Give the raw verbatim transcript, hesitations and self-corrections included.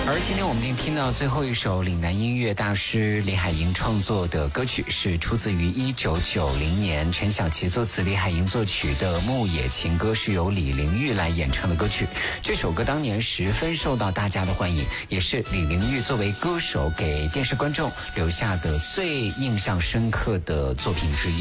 而今天我们已经听到最后一首岭南音乐大师李海莹创作的歌曲，是出自于一九九零年陈小琪作词李海莹作曲的《牧野情歌》，是由李玲玉来演唱的歌曲。这首歌当年十分受到大家的欢迎，也是李玲玉作为歌手给电视观众留下的最印象深刻的作品之一。